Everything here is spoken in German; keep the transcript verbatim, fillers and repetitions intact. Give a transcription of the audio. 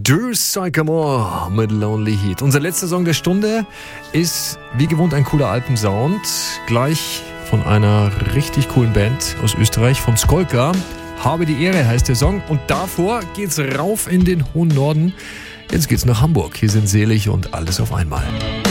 Drew Sycamore mit Lonely Heat. Unser letzter Song der Stunde ist wie gewohnt ein cooler Alpensound. Gleich von einer richtig coolen Band aus Österreich, vom Skolka. Habe die Ehre heißt der Song. Und davor geht's rauf in den hohen Norden. Jetzt geht's nach Hamburg. Hier sind Selig und Alles auf einmal.